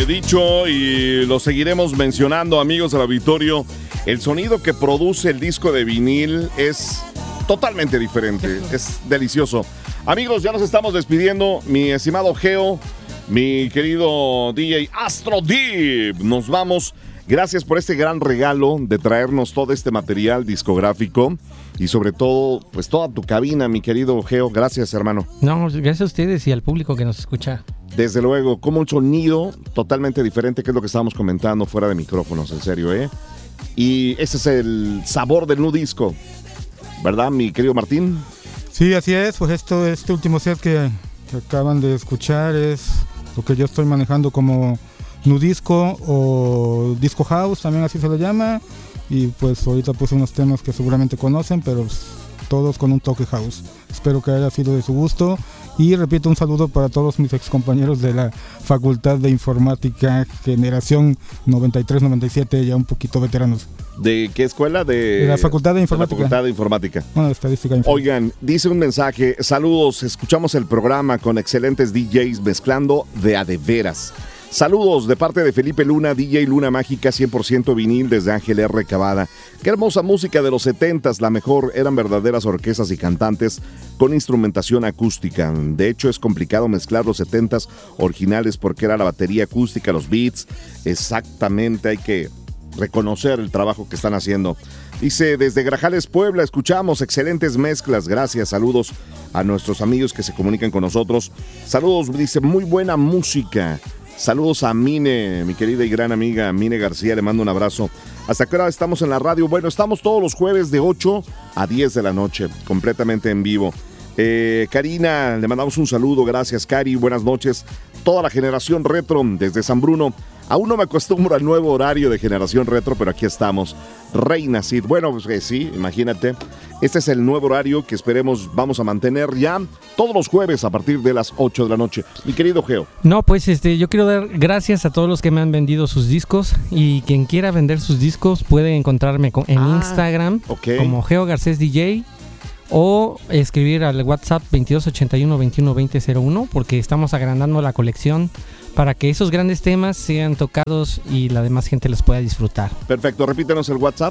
he dicho y lo seguiremos mencionando, amigos del auditorio. El sonido que produce el disco de vinil es totalmente diferente, es delicioso. Amigos, ya nos estamos despidiendo. Mi estimado Geo, mi querido DJ Astro Deep, nos vamos. Gracias por este gran regalo de traernos todo este material discográfico y sobre todo, pues toda tu cabina, mi querido Geo. Gracias, hermano. No, gracias a ustedes y al público que nos escucha. Desde luego, como un sonido totalmente diferente, que es lo que estábamos comentando fuera de micrófonos, en serio, ¿eh? Y ese es el sabor del nu disco, ¿verdad, mi querido Martín? Sí, así es. Pues este último set que acaban de escuchar es lo que yo estoy manejando como nu disco o disco house, también así se le llama. Y pues ahorita puse unos temas que seguramente conocen, pero todos con un toque house. Espero que haya sido de su gusto. Y repito, un saludo para todos mis excompañeros de la Facultad de Informática, generación 93-97, ya un poquito veteranos. ¿De qué escuela? De la Facultad de Informática. De la Facultad de Informática. Bueno, Estadística Informática. Oigan, dice un mensaje: saludos, escuchamos el programa con excelentes DJs mezclando de a de veras. Saludos de parte de Felipe Luna, DJ Luna Mágica 100% vinil desde Ángel R. Cavada. Qué hermosa música de los 70s, la mejor. Eran verdaderas orquestas y cantantes con instrumentación acústica. De hecho, es complicado mezclar los 70s originales porque era la batería acústica, los beats. Exactamente, hay que reconocer el trabajo que están haciendo. Dice, desde Grajales, Puebla, escuchamos excelentes mezclas. Gracias, saludos a nuestros amigos que se comunican con nosotros. Saludos, dice, muy buena música. Saludos a Mine, mi querida y gran amiga Mine García, le mando un abrazo. ¿Hasta qué hora estamos en la radio? Bueno, estamos todos los jueves de 8 a 10 de la noche, completamente en vivo. Karina, le mandamos un saludo, gracias Cari, buenas noches. Toda la generación retro desde San Bruno. Aún no me acostumbro al nuevo horario de generación retro, pero aquí estamos. Reina Cid, bueno, pues sí, imagínate. Este es el nuevo horario que esperemos vamos a mantener ya todos los jueves a partir de las 8 de la noche. Mi querido Geo. No, pues yo quiero dar gracias a todos los que me han vendido sus discos, y quien quiera vender sus discos puede encontrarme en Instagram como Geo Garcés DJ, o escribir al WhatsApp 2281-212001, porque estamos agrandando la colección para que esos grandes temas sean tocados y la demás gente los pueda disfrutar. Perfecto, repítenos el WhatsApp.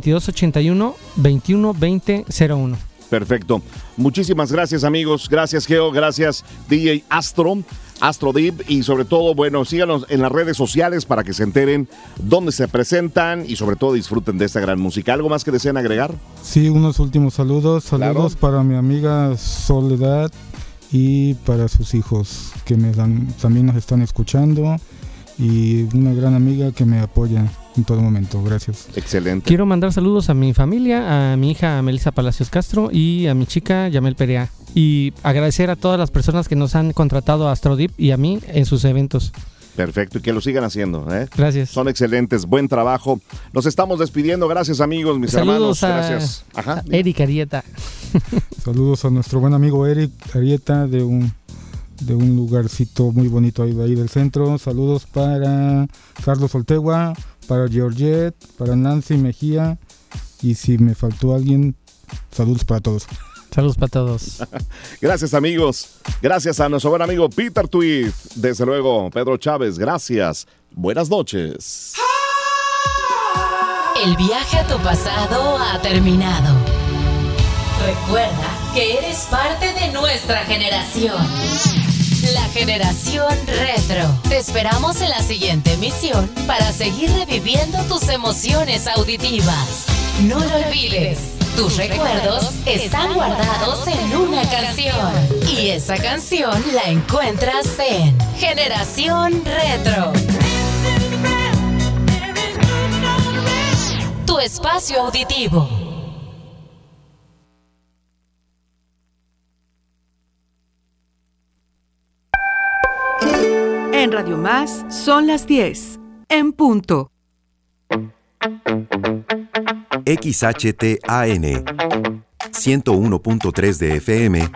2281-212001. Perfecto. Muchísimas gracias, amigos. Gracias, Geo. Gracias, DJ Astro Deep. Y sobre todo, bueno, síganos en las redes sociales para que se enteren dónde se presentan y sobre todo disfruten de esta gran música. ¿Algo más que deseen agregar? Sí, unos últimos saludos. Saludos para mi amiga Soledad y para sus hijos que también nos están escuchando, y una gran amiga que me apoya en todo momento. Gracias. Excelente. Quiero mandar saludos a mi familia, a mi hija Melissa Palacios Castro y a mi chica Yamel Perea, y agradecer a todas las personas que nos han contratado a Astro Deep y a mí en sus eventos. Perfecto, y que lo sigan haciendo, ¿eh? Gracias. Son excelentes, buen trabajo. Nos estamos despidiendo, gracias amigos, mis saludos hermanos. Gracias. A Eric Arieta. Saludos a nuestro buen amigo Eric Arieta de un lugarcito muy bonito ahí del centro. Saludos para Carlos Oltegua, para Georgette, para Nancy Mejía, y si me faltó alguien, saludos para todos. Saludos para todos. Gracias, amigos. Gracias a nuestro buen amigo Peter Tweed. Desde luego, Pedro Chávez, gracias. Buenas noches. El viaje a tu pasado ha terminado. Recuerda que eres parte de nuestra generación. La generación retro. Te esperamos en la siguiente emisión para seguir reviviendo tus emociones auditivas. No lo olvides. Tus recuerdos están guardados en una canción. Y esa canción la encuentras en Generación Retro. Tu espacio auditivo. En Radio Más son las 10, en punto. XHTAN 101.3 de FM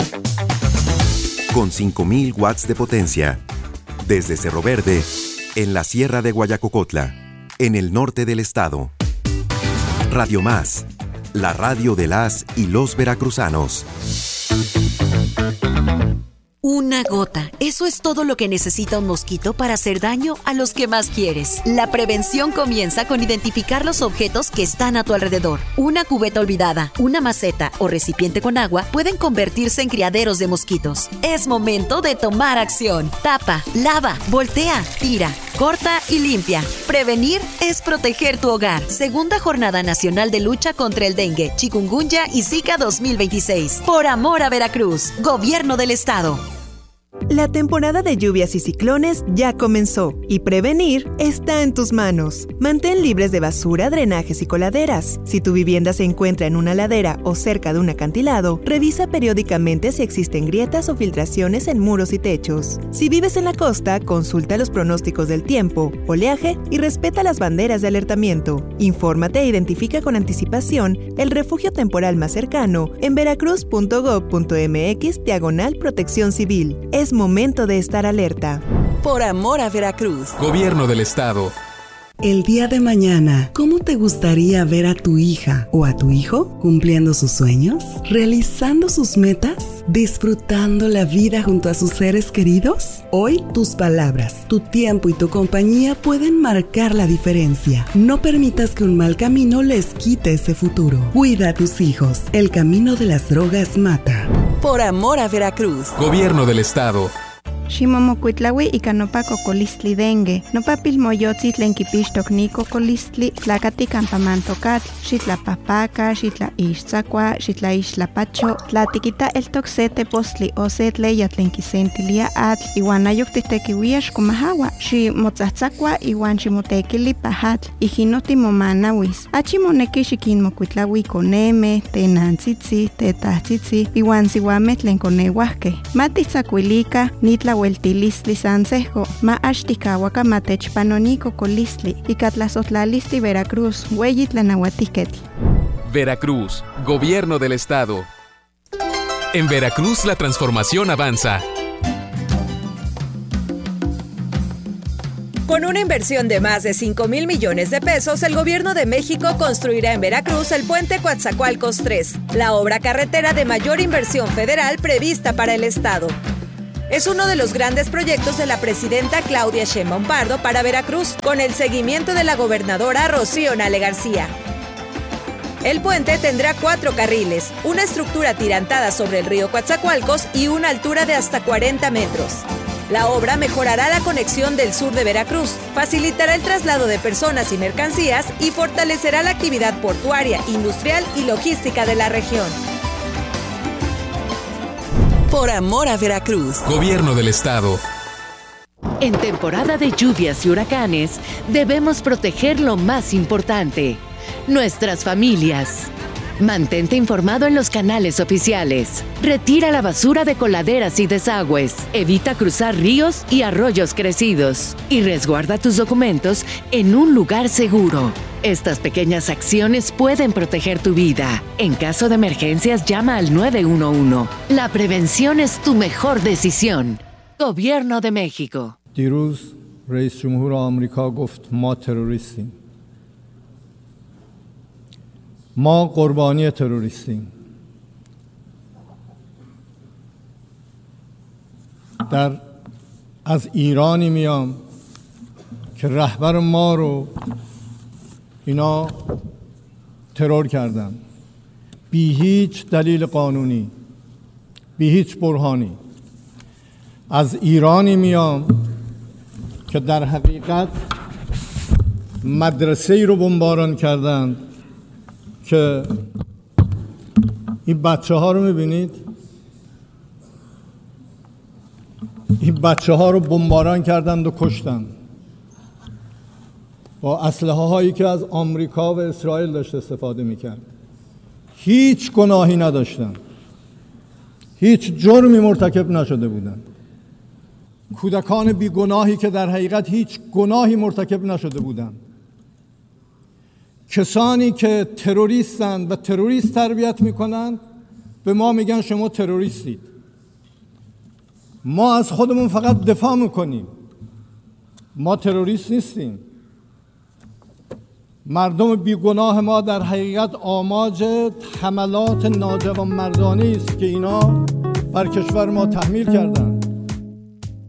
con 5,000 watts de potencia. Desde Cerro Verde, en la Sierra de Guayacocotla, en el norte del estado. Radio Más, la radio de las y los veracruzanos. Una gota. Eso es todo lo que necesita un mosquito para hacer daño a los que más quieres. La prevención comienza con identificar los objetos que están a tu alrededor. Una cubeta olvidada, una maceta o recipiente con agua pueden convertirse en criaderos de mosquitos. Es momento de tomar acción. Tapa, lava, voltea, tira, corta y limpia. Prevenir es proteger tu hogar. Segunda Jornada Nacional de Lucha contra el Dengue, Chikungunya y Zika 2026. Por amor a Veracruz. Gobierno del Estado. La temporada de lluvias y ciclones ya comenzó y prevenir está en tus manos. Mantén libres de basura, drenajes y coladeras. Si tu vivienda se encuentra en una ladera o cerca de un acantilado, revisa periódicamente si existen grietas o filtraciones en muros y techos. Si vives en la costa, consulta los pronósticos del tiempo, oleaje y respeta las banderas de alertamiento. Infórmate e identifica con anticipación el refugio temporal más cercano en veracruz.gov.mx/protección civil. Es momento de estar alerta. Por amor a Veracruz. Gobierno del Estado. El día de mañana, ¿cómo te gustaría ver a tu hija o a tu hijo cumpliendo sus sueños, realizando sus metas, disfrutando la vida junto a sus seres queridos? Hoy, tus palabras, tu tiempo y tu compañía pueden marcar la diferencia. No permitas que un mal camino les quite ese futuro. Cuida a tus hijos. El camino de las drogas mata. Por amor a Veracruz. Gobierno del Estado. Ximomocuitlaui ika nopa cocolistli dengue, nopa pilmoyotzi tlen kipixtok ni cocolistli, tlakati campamantokatl, xitlapahpaka, xitlaixtzakua, xitlaixtlapacho, tlatikita eltok se tepostli o se tleya tlen kisentilia atl, iwan ayok titekiuia xkomahawa, ximotzatzakua iwan ximotekili pahatl, ijino timomanawis. Achi moneki xikinmokuitlaui koneme, tenantzitzi, tetahtzitzi, iwan siuameh tlen koneuahkeh. Matitzakuilika, nitla Hueltilistli Sansejo, ma Ashtikawaka Matechpanonico Colistli, y Catlazotlalisti Veracruz, Hueyitlanauatiketl. Veracruz, Gobierno del Estado. En Veracruz la transformación avanza. Con una inversión de más de 5,000 millones de pesos, el Gobierno de México construirá en Veracruz el puente Coatzacoalcos 3, la obra carretera de mayor inversión federal prevista para el Estado. Es uno de los grandes proyectos de la presidenta Claudia Sheinbaum Pardo para Veracruz, con el seguimiento de la gobernadora Rocío Nale García. El puente tendrá 4 carriles, una estructura tirantada sobre el río Coatzacoalcos y una altura de hasta 40 metros. La obra mejorará la conexión del sur de Veracruz, facilitará el traslado de personas y mercancías y fortalecerá la actividad portuaria, industrial y logística de la región. Por amor a Veracruz. Gobierno del Estado. En temporada de lluvias y huracanes, debemos proteger lo más importante, nuestras familias. Mantente informado en los canales oficiales. Retira la basura de coladeras y desagües. Evita cruzar ríos y arroyos crecidos. Y resguarda tus documentos en un lugar seguro. Estas pequeñas acciones pueden proteger tu vida. En caso de emergencias, llama al 911. La prevención es tu mejor decisión. Gobierno de México. دیروز رئیس جمهور آمریکا گفت ما تروریستیم. ما قربانی تروریستیم. از ایرانی میام که رهبر ما رو اینا ترور کردن بی هیچ دلیل قانونی، بی هیچ برهانی. از ایرانی میام که در حقیقت مدرسه‌ای رو بمباران کردند که این بچه‌ها رو می‌بینید، این بچه‌ها رو بمباران کردند و کشتند با اسلحه‌هایی که از آمریکا و اسرائیل داشت استفاده می‌کرد. هیچ گناهی نداشتند، هیچ جرمی مرتکب نشده بودند. کودکان بیگناهی که در حقیقت هیچ گناهی مرتکب نشده بودند. کسانی که تروریستند و تروریست تربیت میکنند به ما میگن شما تروریستید. ما از خودمون فقط دفاع میکنیم. ما تروریست نیستیم. مردم بیگناه ما در حقیقت آماج حملات ناجوانمردانه است که اینا بر کشور ما تحمیل کردند.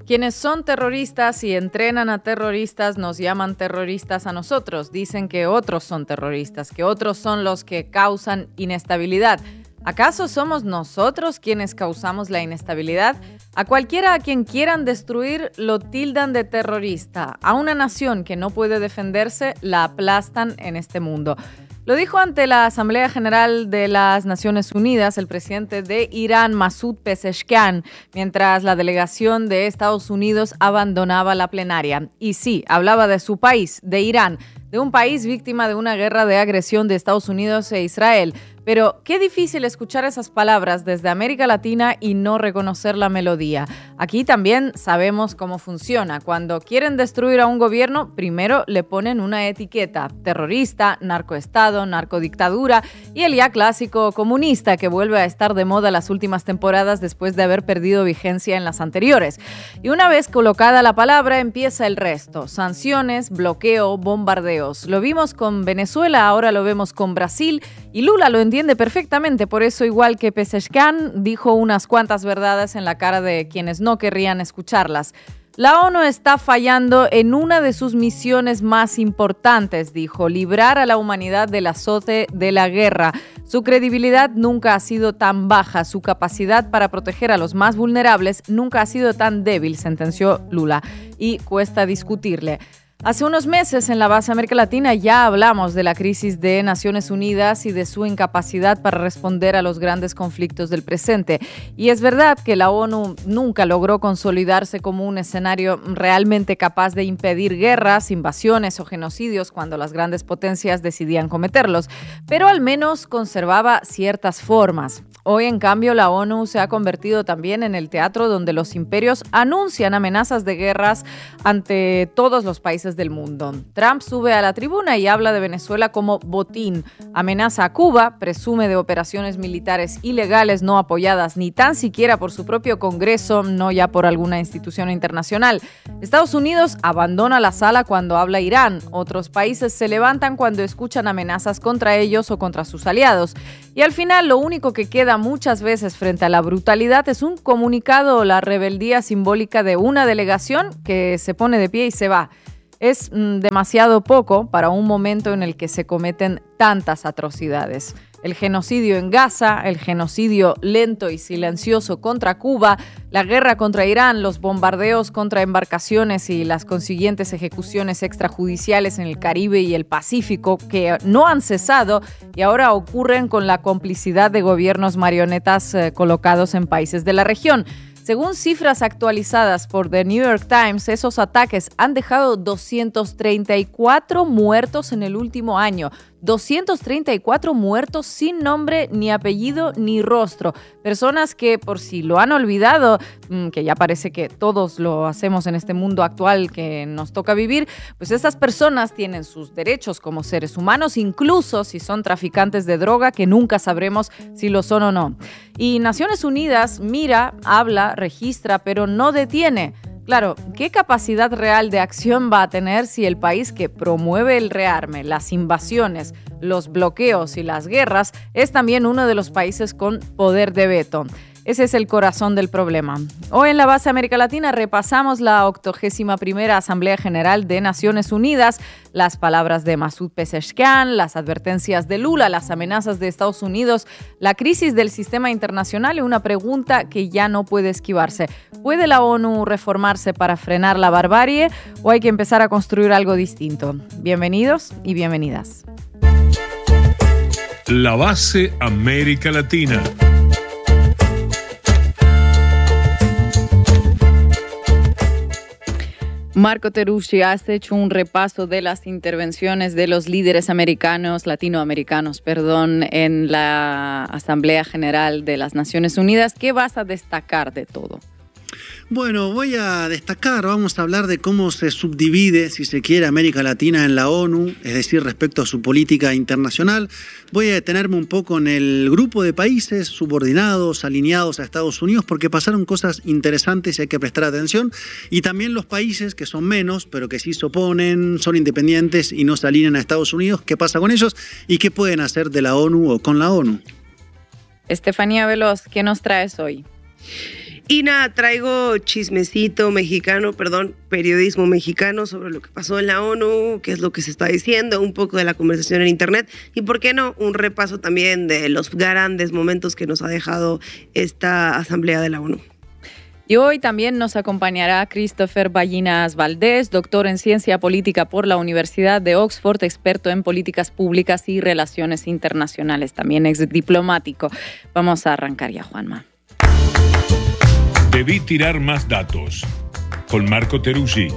Quienes son terroristas y entrenan a terroristas nos llaman terroristas a nosotros. Dicen que otros son terroristas, que otros son los que causan inestabilidad. ¿Acaso somos nosotros quienes causamos la inestabilidad? A cualquiera a quien quieran destruir lo tildan de terrorista. A una nación que no puede defenderse la aplastan en este mundo. Lo dijo ante la Asamblea General de las Naciones Unidas el presidente de Irán, Masoud Pezeshkian, mientras la delegación de Estados Unidos abandonaba la plenaria. Y sí, hablaba de su país, de Irán, de un país víctima de una guerra de agresión de Estados Unidos e Israel. Pero qué difícil escuchar esas palabras desde América Latina y no reconocer la melodía. Aquí también sabemos cómo funciona. Cuando quieren destruir a un gobierno, primero le ponen una etiqueta: terrorista, narcoestado, narcodictadura y el ya clásico comunista, que vuelve a estar de moda las últimas temporadas después de haber perdido vigencia en las anteriores. Y una vez colocada la palabra, empieza el resto: sanciones, bloqueo, bombardeos. Lo vimos con Venezuela, ahora lo vemos con Brasil, y Lula lo entiende perfectamente. Por eso, igual que Pezeshkian, dijo unas cuantas verdades en la cara de quienes no querrían escucharlas. La ONU está fallando en una de sus misiones más importantes, dijo: librar a la humanidad del azote de la guerra. Su credibilidad nunca ha sido tan baja, su capacidad para proteger a los más vulnerables nunca ha sido tan débil, sentenció Lula, y cuesta discutirle. Hace unos meses en la base América Latina ya hablamos de la crisis de Naciones Unidas y de su incapacidad para responder a los grandes conflictos del presente. Y es verdad que la ONU nunca logró consolidarse como un escenario realmente capaz de impedir guerras, invasiones o genocidios cuando las grandes potencias decidían cometerlos, pero al menos conservaba ciertas formas. Hoy, en cambio, la ONU se ha convertido también en el teatro donde los imperios anuncian amenazas de guerras ante todos los países del mundo. Trump sube a la tribuna y habla de Venezuela como botín, amenaza a Cuba, presume de operaciones militares ilegales no apoyadas ni tan siquiera por su propio Congreso, no ya por alguna institución internacional. Estados Unidos abandona la sala cuando habla Irán. Otros países se levantan cuando escuchan amenazas contra ellos o contra sus aliados. Y al final, lo único que queda muchas veces frente a la brutalidad es un comunicado o la rebeldía simbólica de una delegación que se pone de pie y se va. Es demasiado poco para un momento en el que se cometen tantas atrocidades. El genocidio en Gaza, el genocidio lento y silencioso contra Cuba, la guerra contra Irán, los bombardeos contra embarcaciones y las consiguientes ejecuciones extrajudiciales en el Caribe y el Pacífico, que no han cesado y ahora ocurren con la complicidad de gobiernos marionetas colocados en países de la región. Según cifras actualizadas por The New York Times, esos ataques han dejado 234 muertos en el último año. 234 muertos sin nombre, ni apellido, ni rostro. Personas que, por si lo han olvidado, que ya parece que todos lo hacemos en este mundo actual que nos toca vivir, pues estas personas tienen sus derechos como seres humanos, incluso si son traficantes de droga, que nunca sabremos si lo son o no. Y Naciones Unidas mira, habla, registra, pero no detiene. Claro, ¿qué capacidad real de acción va a tener si el país que promueve el rearme, las invasiones, los bloqueos y las guerras es también uno de los países con poder de veto? Ese es el corazón del problema. Hoy en la base América Latina repasamos la 81ª Asamblea General de Naciones Unidas, las palabras de Masoud Pezeshkian, las advertencias de Lula, las amenazas de Estados Unidos, la crisis del sistema internacional y una pregunta que ya no puede esquivarse. ¿Puede la ONU reformarse para frenar la barbarie o hay que empezar a construir algo distinto? Bienvenidos y bienvenidas. La base América Latina. Marco Terusci, has hecho un repaso de las intervenciones de los líderes latinoamericanos, en la Asamblea General de las Naciones Unidas. ¿Qué vas a destacar de todo? Bueno, voy a destacar, vamos a hablar de cómo se subdivide, si se quiere, América Latina en la ONU, es decir, respecto a su política internacional. Voy a detenerme un poco en el grupo de países subordinados, alineados a Estados Unidos, porque pasaron cosas interesantes y hay que prestar atención. Y también los países que son menos, pero que sí se oponen, son independientes y no se alinean a Estados Unidos. ¿Qué pasa con ellos y qué pueden hacer de la ONU o con la ONU? Estefanía Veloz, ¿qué nos traes hoy? Ina, traigo chismecito mexicano, periodismo mexicano sobre lo que pasó en la ONU, qué es lo que se está diciendo, un poco de la conversación en internet y, ¿por qué no?, un repaso también de los grandes momentos que nos ha dejado esta asamblea de la ONU. Y hoy también nos acompañará Christopher Ballinas Valdés, doctor en Ciencia Política por la Universidad de Oxford, experto en políticas públicas y relaciones internacionales, también ex diplomático. Vamos a arrancar ya, Juanma. Debí tirar más datos. Con Marco Teruggi.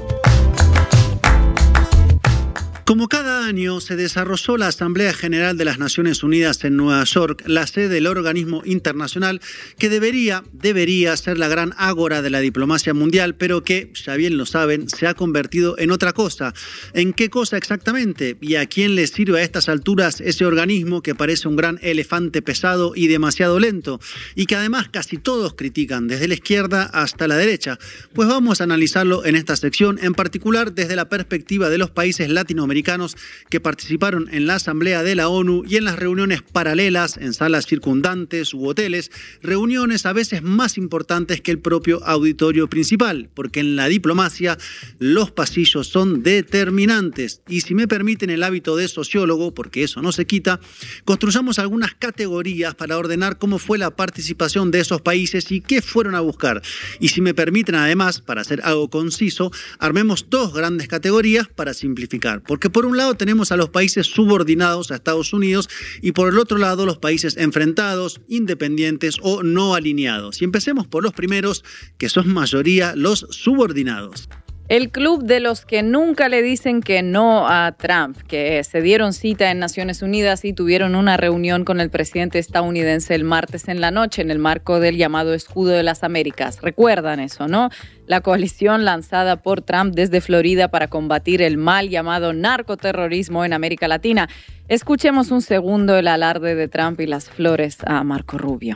Como cada año se desarrolló la Asamblea General de las Naciones Unidas en Nueva York, la sede del organismo internacional que debería ser la gran ágora de la diplomacia mundial, pero que, ya bien lo saben, se ha convertido en otra cosa. ¿En qué cosa exactamente? ¿Y a quién le sirve a estas alturas ese organismo que parece un gran elefante pesado y demasiado lento? Y que además casi todos critican, desde la izquierda hasta la derecha. Pues vamos a analizarlo en esta sección, en particular desde la perspectiva de los países latinoamericanos que participaron en la Asamblea de la ONU y en las reuniones paralelas en salas circundantes u hoteles, reuniones a veces más importantes que el propio auditorio principal, porque en la diplomacia los pasillos son determinantes. Y si me permiten el hábito de sociólogo, porque eso no se quita, construyamos algunas categorías para ordenar cómo fue la participación de esos países y qué fueron a buscar. Y si me permiten además, para hacer algo conciso, armemos dos grandes categorías para simplificar, porque por un lado tenemos a los países subordinados a Estados Unidos y por el otro lado los países enfrentados, independientes o no alineados. Y empecemos por los primeros, que son mayoría los subordinados. El club de los que nunca le dicen que no a Trump, que se dieron cita en Naciones Unidas y tuvieron una reunión con el presidente estadounidense el martes en la noche en el marco del llamado Escudo de las Américas. Recuerdan eso, ¿no? La coalición lanzada por Trump desde Florida para combatir el mal llamado narcoterrorismo en América Latina. Escuchemos un segundo el alarde de Trump y las flores a Marco Rubio.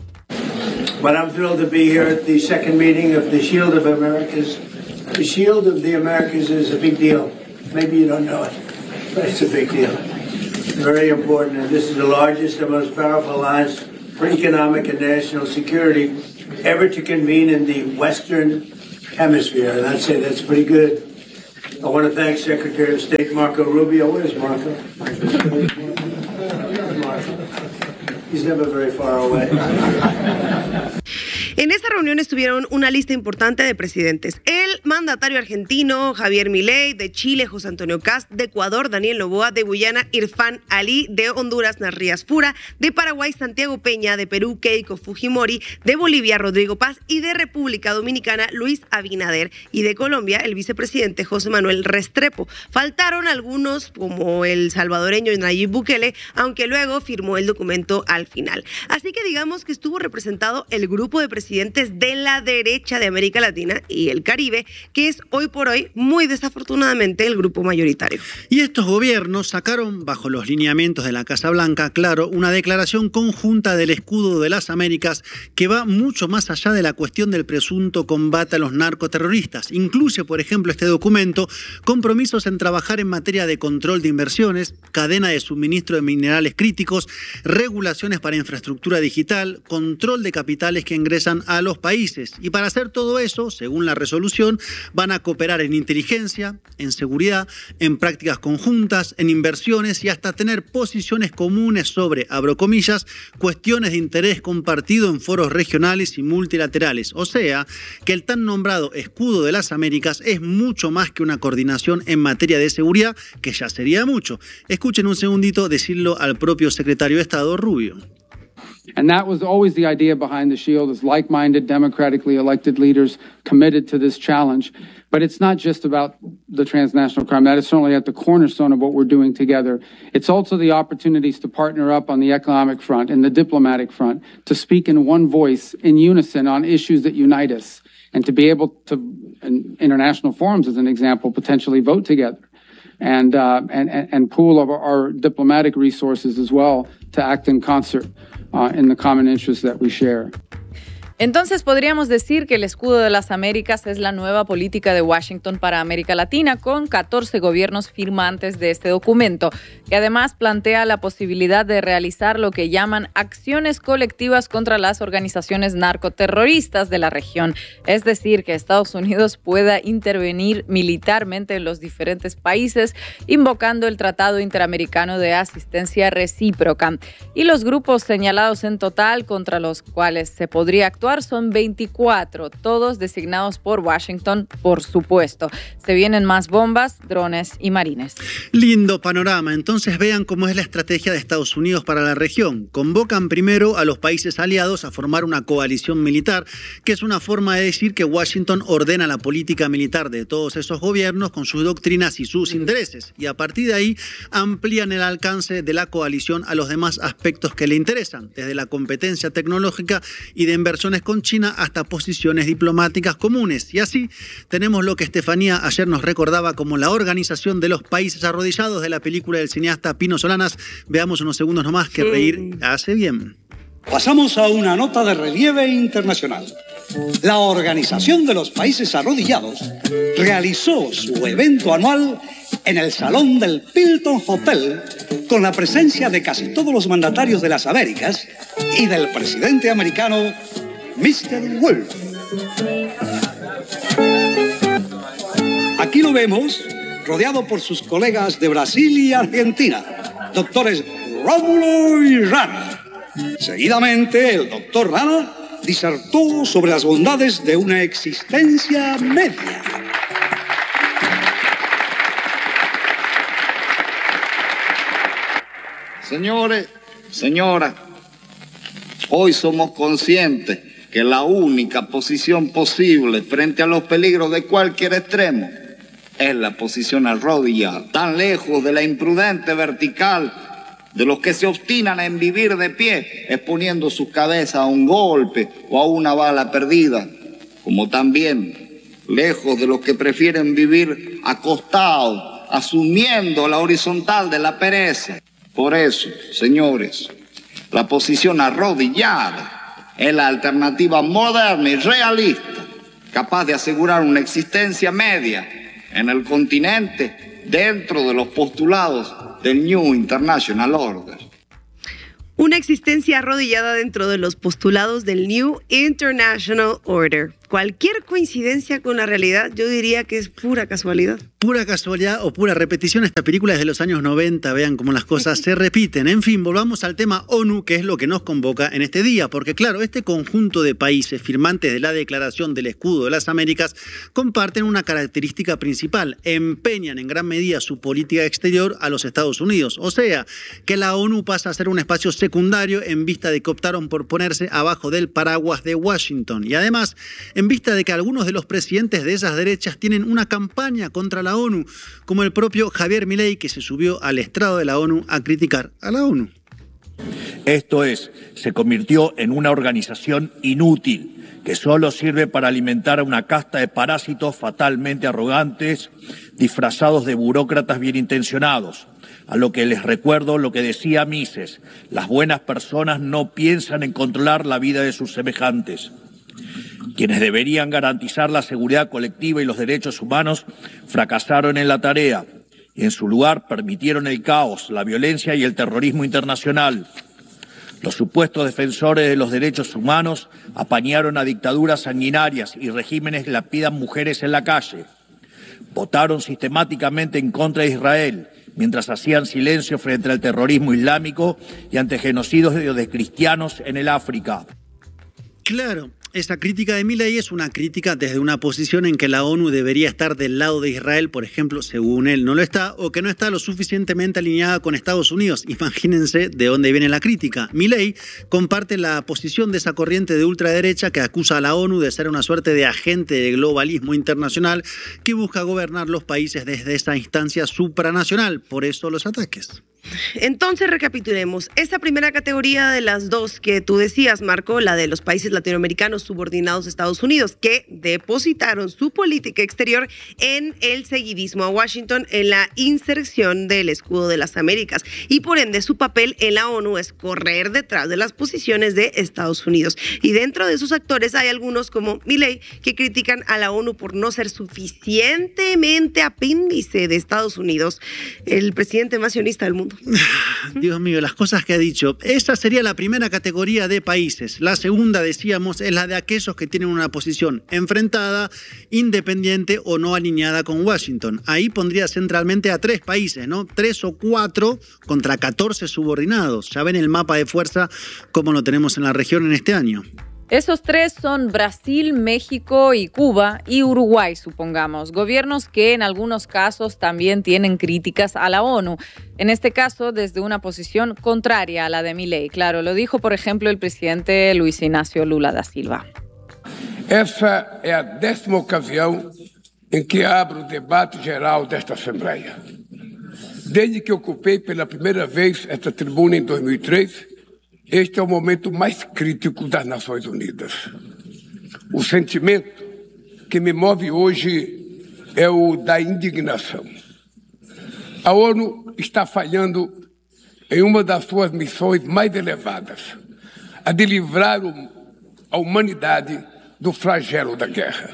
But I'm thrilled to be here at the second meeting of the Shield of Americas. The Shield of the Americas is a big deal. Maybe you don't know it, but it's a big deal. Very important, and this is the largest and most powerful alliance for economic and national security ever to convene in the Western Hemisphere, and I'd say that's pretty good. I want to thank Secretary of State Marco Rubio. Where's Marco? He's never very far away. En esa reunión estuvieron una lista importante de presidentes. El mandatario argentino Javier Milei, de Chile José Antonio Kast, de Ecuador Daniel Noboa, de Guyana Irfan Ali, de Honduras Narrías Fura, de Paraguay Santiago Peña, de Perú Keiko Fujimori, de Bolivia Rodrigo Paz y de República Dominicana Luis Abinader, y de Colombia el vicepresidente José Manuel Restrepo. Faltaron algunos como el salvadoreño Nayib Bukele, aunque luego firmó el documento al final. Así que digamos que estuvo representado el grupo de presidentes de la derecha de América Latina y el Caribe, que es hoy por hoy, muy desafortunadamente, el grupo mayoritario. Y estos gobiernos sacaron, bajo los lineamientos de la Casa Blanca, claro, una declaración conjunta del Escudo de las Américas que va mucho más allá de la cuestión del presunto combate a los narcoterroristas. Incluye, por ejemplo, este documento compromisos en trabajar en materia de control de inversiones, cadena de suministro de minerales críticos, regulaciones para infraestructura digital, control de capitales que ingresan a los países. Y para hacer todo eso, según la resolución, van a cooperar en inteligencia, en seguridad, en prácticas conjuntas, en inversiones y hasta tener posiciones comunes sobre, abro comillas, cuestiones de interés compartido en foros regionales y multilaterales. O sea, que el tan nombrado Escudo de las Américas es mucho más que una coordinación en materia de seguridad, que ya sería mucho. Escuchen un segundito decirlo al propio secretario de Estado, Rubio. And that was always the idea behind the Shield, is like-minded, democratically elected leaders committed to this challenge. But it's not just about the transnational crime. That is certainly at the cornerstone of what we're doing together. It's also the opportunities to partner up on the economic front and the diplomatic front, to speak in one voice, in unison, on issues that unite us, and to be able to, in international forums as an example, potentially vote together. And pool of our diplomatic resources as well to act in concert in the common interests that we share. Entonces podríamos decir que el escudo de las Américas es la nueva política de Washington para América Latina, con 14 gobiernos firmantes de este documento, que además plantea la posibilidad de realizar lo que llaman acciones colectivas contra las organizaciones narcoterroristas de la región. Es decir, que Estados Unidos pueda intervenir militarmente en los diferentes países, invocando el Tratado Interamericano de Asistencia Recíproca. Y los grupos señalados en total contra los cuales se podría actuar son 24, todos designados por Washington, por supuesto. Se vienen más bombas, drones y marines. Lindo panorama. Entonces vean cómo es la estrategia de Estados Unidos para la región. Convocan primero a los países aliados a formar una coalición militar, que es una forma de decir que Washington ordena la política militar de todos esos gobiernos con sus doctrinas y sus intereses. Y a partir de ahí amplían el alcance de la coalición a los demás aspectos que le interesan, desde la competencia tecnológica y de inversiones con China hasta posiciones diplomáticas comunes. Y así tenemos lo que Estefanía ayer nos recordaba como la organización de los países arrodillados de la película del cineasta Pino Solanas. Veamos unos segundos nomás, que reír hace bien. Pasamos a una nota de relieve internacional. La Organización de los Países Arrodillados realizó su evento anual en el Salón del Hilton Hotel, con la presencia de casi todos los mandatarios de las Américas y del presidente americano Mr. Wolf. Aquí lo vemos rodeado por sus colegas de Brasil y Argentina, doctores Rómulo y Rana. Seguidamente, el doctor Rana disertó sobre las bondades de una existencia media. Señores, señoras, hoy somos conscientes que la única posición posible frente a los peligros de cualquier extremo es la posición arrodillada, tan lejos de la imprudente vertical de los que se obstinan en vivir de pie, exponiendo su cabeza a un golpe o a una bala perdida, como también lejos de los que prefieren vivir acostados, asumiendo la horizontal de la pereza. Por eso, señores, la posición arrodillada es la alternativa moderna y realista, capaz de asegurar una existencia media en el continente dentro de los postulados del New International Order. Una existencia arrodillada dentro de los postulados del New International Order. Cualquier coincidencia con la realidad, yo diría que es pura casualidad. Pura casualidad o pura repetición. Esta película es de los años 90, vean cómo las cosas se repiten. En fin, volvamos al tema ONU, que es lo que nos convoca en este día, porque claro, este conjunto de países firmantes de la Declaración del Escudo de las Américas comparten una característica principal: empeñan en gran medida su política exterior a los Estados Unidos. O sea, que la ONU pasa a ser un espacio secundario en vista de que optaron por ponerse abajo del paraguas de Washington. Y además, en vista de que algunos de los presidentes de esas derechas tienen una campaña contra la ONU, como el propio Javier Milei, que se subió al estrado de la ONU a criticar a la ONU. Esto es, se convirtió en una organización inútil que solo sirve para alimentar a una casta de parásitos fatalmente arrogantes, disfrazados de burócratas bien intencionados. A lo que les recuerdo lo que decía Mises: las buenas personas no piensan en controlar la vida de sus semejantes. Quienes deberían garantizar la seguridad colectiva y los derechos humanos fracasaron en la tarea y en su lugar permitieron el caos, la violencia y el terrorismo internacional. Los supuestos defensores de los derechos humanos apañaron a dictaduras sanguinarias y regímenes que lapidan mujeres en la calle. Votaron sistemáticamente en contra de Israel, mientras hacían silencio frente al terrorismo islámico y ante genocidios de cristianos en el África. Claro. Esa crítica de Milei es una crítica desde una posición en que la ONU debería estar del lado de Israel, por ejemplo, según él no lo está, o que no está lo suficientemente alineada con Estados Unidos. Imagínense de dónde viene la crítica. Milei comparte la posición de esa corriente de ultraderecha que acusa a la ONU de ser una suerte de agente de globalismo internacional que busca gobernar los países desde esa instancia supranacional. Por eso los ataques. Entonces recapitulemos. Esta primera categoría de las dos que tú decías, Marco, la de los países latinoamericanos subordinados a Estados Unidos, que depositaron su política exterior en el seguidismo a Washington, en la inserción del escudo de las Américas, y por ende su papel en la ONU es correr detrás de las posiciones de Estados Unidos. Y dentro de esos actores hay algunos como Milei que critican a la ONU por no ser suficientemente apéndice de Estados Unidos, el presidente más sionista del mundo. Dios mío, las cosas que ha dicho. Esa sería la primera categoría de países. La segunda, decíamos, es la de aquellos que tienen una posición enfrentada, independiente o no alineada con Washington. Ahí pondría centralmente a 3 países, ¿no? 3 o 4 contra 14 subordinados. Ya ven el mapa de fuerza como lo tenemos en la región en este año. Esos 3 son Brasil, México y Cuba y Uruguay, supongamos. Gobiernos que en algunos casos también tienen críticas a la ONU. En este caso, desde una posición contraria a la de Milei. Claro, lo dijo, por ejemplo, el presidente Luis Inácio Lula da Silva. Essa é a 10ª ocasião em que abro o debate geral desta Assembleia. Desde que ocupei pela primeira vez esta tribuna em 2003, este é o momento mais crítico das Nações Unidas. O sentimento que me move hoje é o da indignação. A ONU está falhando em uma das suas missões mais elevadas, a de livrar a humanidade do flagelo da guerra.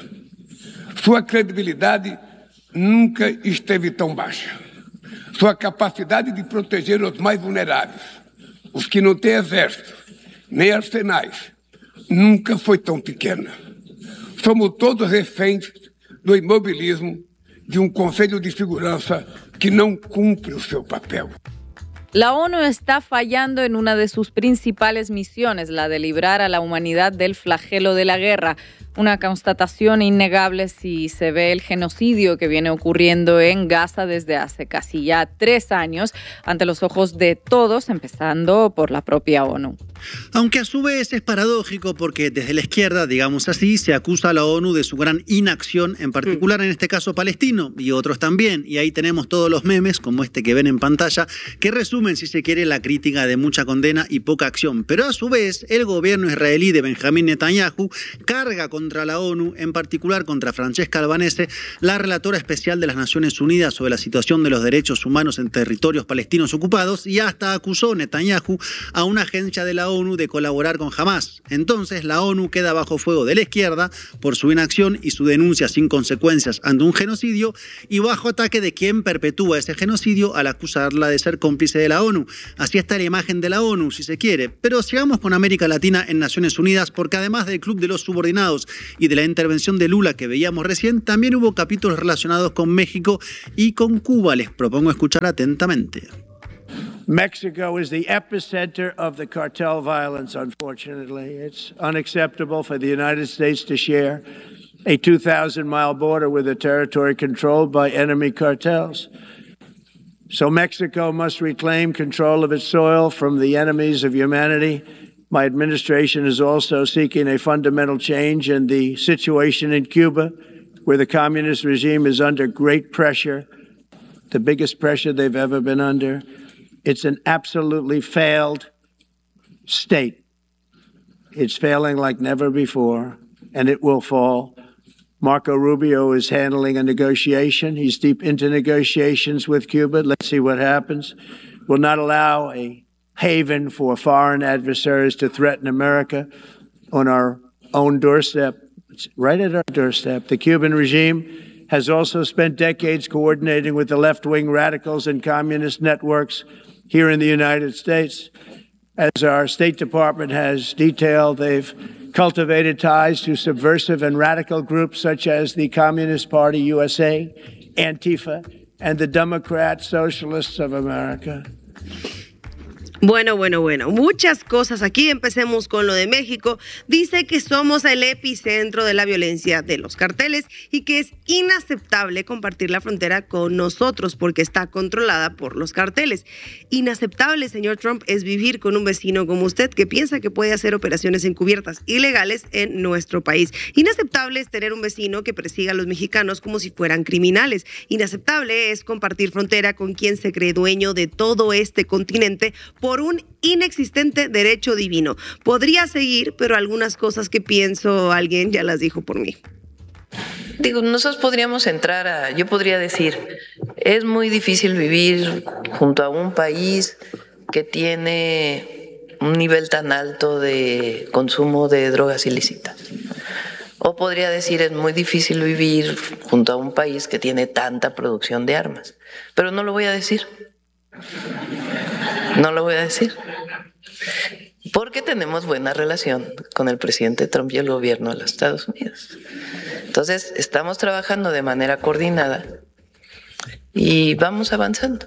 Sua credibilidade nunca esteve tão baixa. Sua capacidade de proteger os mais vulneráveis, os que não têm exército, nem arsenais, nunca foi tão pequena. Somos todos reféns do imobilismo de Conselho de Segurança que no cumple su papel. La ONU está fallando en una de sus principales misiones, la de librar a la humanidad del flagelo de la guerra. Una constatación innegable si se ve el genocidio que viene ocurriendo en Gaza desde hace casi ya 3 años, ante los ojos de todos, empezando por la propia ONU. Aunque a su vez es paradójico porque desde la izquierda, digamos así, se acusa a la ONU de su gran inacción, en particular en este caso palestino, y otros también. Y ahí tenemos todos los memes, como este que ven en pantalla, que resumen, si se quiere, la crítica de mucha condena y poca acción. Pero a su vez, el gobierno israelí de Benjamín Netanyahu carga contra la ONU, en particular contra Francesca Albanese, la relatora especial de las Naciones Unidas sobre la situación de los derechos humanos en territorios palestinos ocupados, y hasta acusó Netanyahu a una agencia de la ONU de colaborar con Hamás. Entonces la ONU queda bajo fuego de la izquierda por su inacción y su denuncia sin consecuencias ante un genocidio, y bajo ataque de quien perpetúa ese genocidio al acusarla de ser cómplice de la ONU. Así está la imagen de la ONU, si se quiere. Pero sigamos con América Latina en Naciones Unidas, porque además del Club de los Subordinados y de la intervención de Lula que veíamos recién, también hubo capítulos relacionados con México y con Cuba. Les propongo escuchar atentamente. Mexico is the epicenter of the cartel violence, unfortunately. It's unacceptable for the United States to share a 2,000-mile border with a territory controlled by enemy cartels. So Mexico must reclaim control of its soil from the enemies of humanity. My administration is also seeking a fundamental change in the situation in Cuba, where the communist regime is under great pressure, the biggest pressure they've ever been under. It's an absolutely failed state. It's failing like never before, and it will fall. Marco Rubio is handling a negotiation. He's deep into negotiations with Cuba. Let's see what happens. We'll not allow a haven for foreign adversaries to threaten America on our own doorstep. It's right at our doorstep. The Cuban regime has also spent decades coordinating with the left-wing radicals and communist networks here in the United States. As our State Department has detailed, they've cultivated ties to subversive and radical groups such as the Communist Party USA, Antifa, and the Democrat Socialists of America. Bueno, muchas cosas aquí. Empecemos con lo de México. Dice que somos el epicentro de la violencia de los carteles y que es inaceptable compartir la frontera con nosotros porque está controlada por los carteles. Inaceptable, señor Trump, es vivir con un vecino como usted que piensa que puede hacer operaciones encubiertas ilegales en nuestro país. Inaceptable es tener un vecino que persiga a los mexicanos como si fueran criminales. Inaceptable es compartir frontera con quien se cree dueño de todo este continente por un inexistente derecho divino. Podría seguir, pero algunas cosas que pienso alguien ya las dijo por mí. Digo, nosotros podríamos yo podría decir, es muy difícil vivir junto a un país que tiene un nivel tan alto de consumo de drogas ilícitas. O podría decir, es muy difícil vivir junto a un país que tiene tanta producción de armas. Pero no lo voy a decir. No lo voy a decir. Porque tenemos buena relación con el presidente Trump y el gobierno de los Estados Unidos. Entonces, estamos trabajando de manera coordinada y vamos avanzando.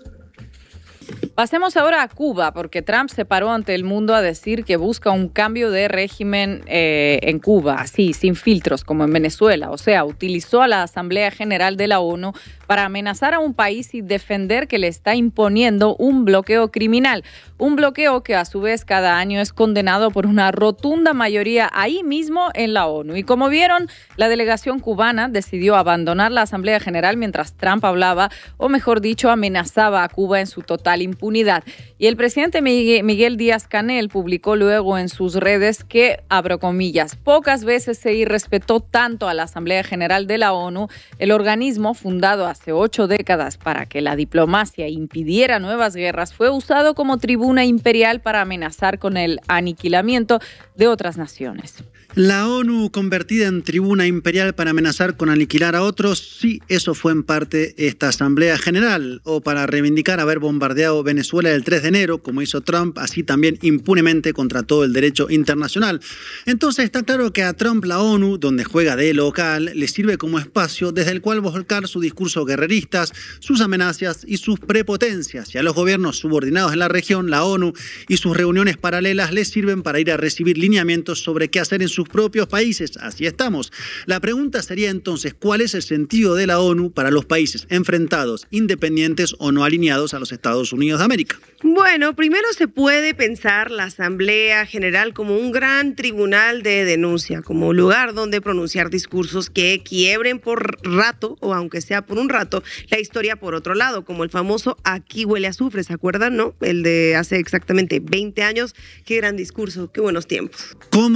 Pasemos ahora a Cuba, porque Trump se paró ante el mundo a decir que busca un cambio de régimen en Cuba, así, sin filtros, como en Venezuela. O sea, utilizó a la Asamblea General de la ONU para amenazar a un país y defender que le está imponiendo un bloqueo criminal. Un bloqueo que a su vez cada año es condenado por una rotunda mayoría ahí mismo en la ONU. Y como vieron, la delegación cubana decidió abandonar la Asamblea General mientras Trump hablaba, o mejor dicho, amenazaba a Cuba en su total impunidad. Y el presidente Miguel Díaz-Canel publicó luego en sus redes que, abro comillas, pocas veces se irrespetó tanto a la Asamblea General de la ONU, el organismo fundado hace 8 décadas para que la diplomacia impidiera nuevas guerras, fue usado como tribuna imperial para amenazar con el aniquilamiento de otras naciones. La ONU convertida en tribuna imperial para amenazar con aniquilar a otros, sí, eso fue en parte esta Asamblea General, o para reivindicar haber bombardeado Venezuela el 3 de enero, como hizo Trump, así también impunemente contra todo el derecho internacional. Entonces está claro que a Trump la ONU, donde juega de local, le sirve como espacio desde el cual volcar su discurso guerreristas, sus amenazas y sus prepotencias. Y a los gobiernos subordinados en la región, la ONU y sus reuniones paralelas les sirven para ir a recibir lineamientos sobre qué hacer en sus propios países. Así estamos. La pregunta sería entonces, ¿cuál es el sentido de la ONU para los países enfrentados, independientes o no alineados a los Estados Unidos de América? Bueno, primero se puede pensar la Asamblea General como un gran tribunal de denuncia, como lugar donde pronunciar discursos que quiebren por rato, o aunque sea por un rato, la historia por otro lado, como el famoso Aquí huele a azufre, ¿se acuerdan, no? El de hace exactamente 20 años. Qué gran discurso, qué buenos tiempos. ¿Cómo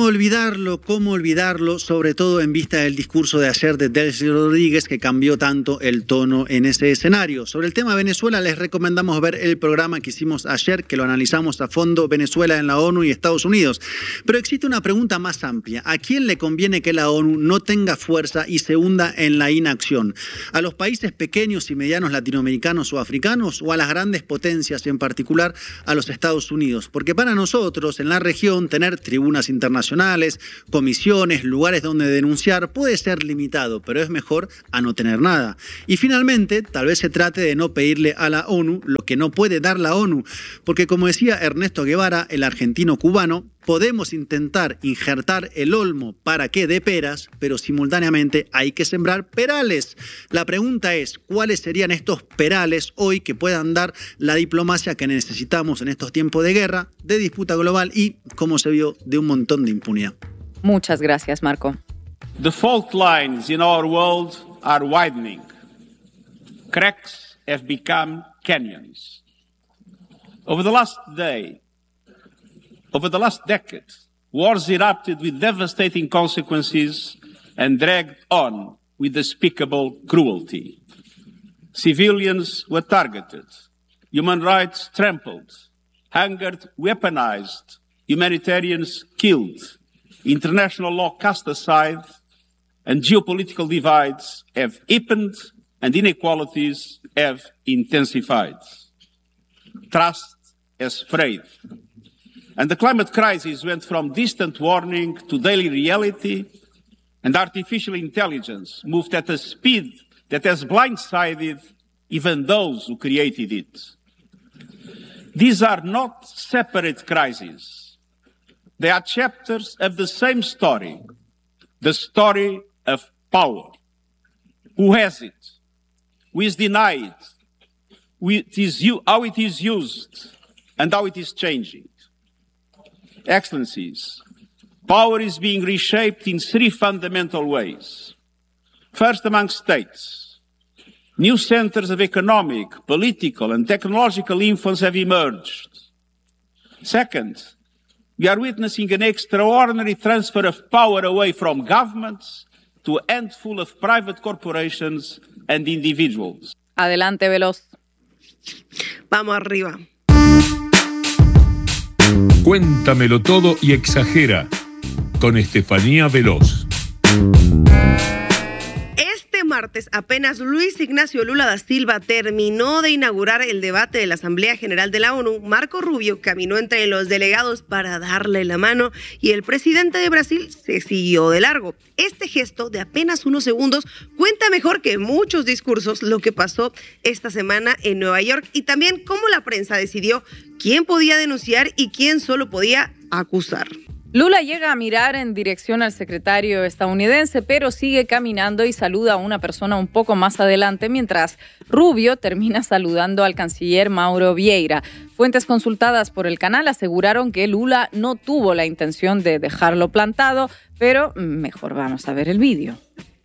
olvidarlo, sobre todo en vista del discurso de ayer de Delcy Rodríguez, que cambió tanto el tono en ese escenario? Sobre el tema Venezuela les recomendamos ver el programa que hicimos ayer, que lo analizamos a fondo, Venezuela en la ONU y Estados Unidos. Pero existe una pregunta más amplia. ¿A quién le conviene que la ONU no tenga fuerza y se hunda en la inacción? ¿A los países pequeños y medianos latinoamericanos o africanos, o a las grandes potencias, en particular a los Estados Unidos? Porque para nosotros, en la región, tener tribunas internacionales, comisiones, lugares donde denunciar puede ser limitado, pero es mejor a no tener nada. Y finalmente, tal vez se trate de no pedirle a la ONU lo que no puede dar la ONU, porque como decía Ernesto Guevara, el argentino cubano, podemos intentar injertar el olmo para que dé peras, pero simultáneamente hay que sembrar perales. La pregunta es, ¿cuáles serían estos perales hoy que puedan dar la diplomacia que necesitamos en estos tiempos de guerra, de disputa global y, como se vio, de un montón de impunidad? Muchas gracias, Marco. The fault lines in our world are widening. Cracks have become canyons. Over the last decade, wars erupted with devastating consequences and dragged on with despicable cruelty. Civilians were targeted, human rights trampled, hunger weaponized, humanitarians killed, international law cast aside, and geopolitical divides have deepened and inequalities have intensified. Trust has frayed. And the climate crisis went from distant warning to daily reality, and artificial intelligence moved at a speed that has blindsided even those who created it. These are not separate crises. They are chapters of the same story, the story of power. Who has it? Who is denied? How it is used and how it is changing. Excellencies, power is being reshaped in three fundamental ways. First, among states, new centers of economic, political, and technological influence have emerged. Second, we are witnessing an extraordinary transfer of power away from governments to a handful of private corporations and individuals. Adelante, Veloz. Vamos arriba. Cuéntamelo todo y exagera, con Estefanía Veloz. Este martes, apenas Luis Ignacio Lula da Silva terminó de inaugurar el debate de la Asamblea General de la ONU, Marco Rubio caminó entre los delegados para darle la mano y el presidente de Brasil se siguió de largo. Este gesto de apenas unos segundos cuenta mejor que muchos discursos lo que pasó esta semana en Nueva York y también cómo la prensa decidió quién podía denunciar y quién solo podía acusar. Lula llega a mirar en dirección al secretario estadounidense, pero sigue caminando y saluda a una persona un poco más adelante, mientras Rubio termina saludando al canciller Mauro Vieira. Fuentes consultadas por el canal aseguraron que Lula no tuvo la intención de dejarlo plantado, pero mejor vamos a ver el vídeo.